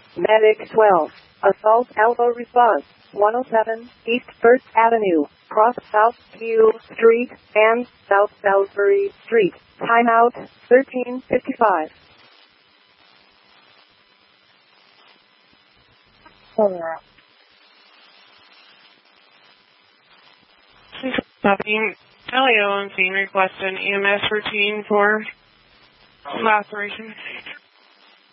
Medic 12. Assault Alpha Response. 107 East 1st Avenue, cross South View Street and South Salisbury Street. Timeout 13:55. Stopping LEO on scene, request an EMS routine for laceration.